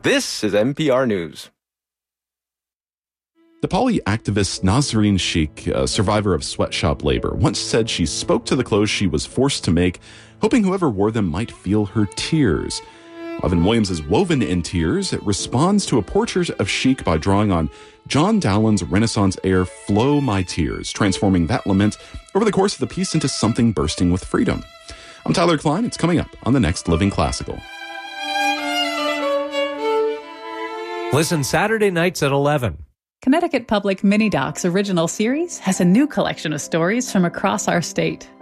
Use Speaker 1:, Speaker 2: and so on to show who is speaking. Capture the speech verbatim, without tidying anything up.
Speaker 1: This is N P R News.
Speaker 2: Nepali activist Nazreen Sheikh, a survivor of sweatshop labor, once said she spoke to the clothes she was forced to make, hoping whoever wore them might feel her tears. Evan Williams' Woven in Tears responds to a portrait of Sheikh by drawing on John Dowland's Renaissance air Flow My Tears, transforming that lament over the course of the piece into something bursting with freedom. I'm Tyler Klein. It's coming up on the next Living Classical.
Speaker 3: Listen Saturday nights at eleven.
Speaker 4: Connecticut Public Mini Docs original series has a new collection of stories from across our state.